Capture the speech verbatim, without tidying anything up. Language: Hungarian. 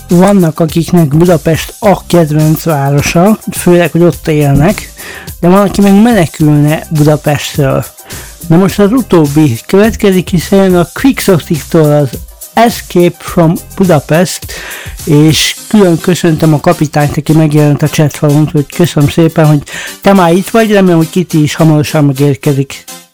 vannak, akiknek Budapest a kedvenc városa, főleg, hogy ott élnek, de van, aki meg menekülne Budapestről. Na most az utóbbi következik, hiszen a Quixotic-tól az Escape from Budapest, és külön köszöntöm a kapitányt, aki megjelent a chatfalon, hogy köszönöm szépen, hogy te már itt vagy, remélem, hogy Kitty is hamarosan megérkezik.